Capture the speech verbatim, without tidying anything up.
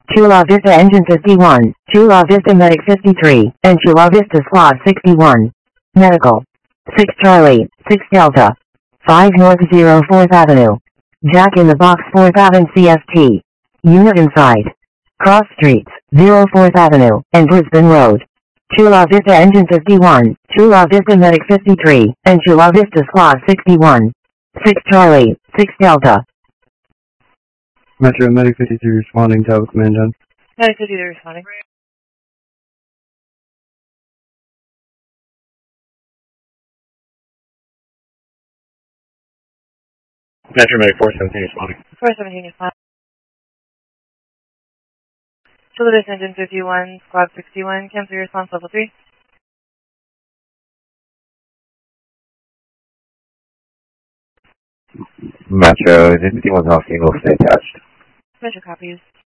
Chula Vista Engine fifty-one, Chula Vista Medic fifty-three, and Chula Vista Squad sixty-one. Medical. six Charlie, six Delta. five North zero fourth Avenue. Jack in the Box fourth Avenue C S T. Unit inside. Cross Streets, zero fourth Avenue, and Brisbane Road. Chula Vista Engine fifty-one, Chula Vista Medic fifty-three, and Chula Vista Squad sixty-one. six Charlie, six Delta. Metro Medic fifty-three responding, Tower Command John. Medic fifty-three responding. Metro Medic four seventeen responding. four seventeen responding. Chula Vista Engine fifty-one, Squad sixty-one, cancel your response level three. Metro, fifty-one Alpha, will stay attached. Metro copies.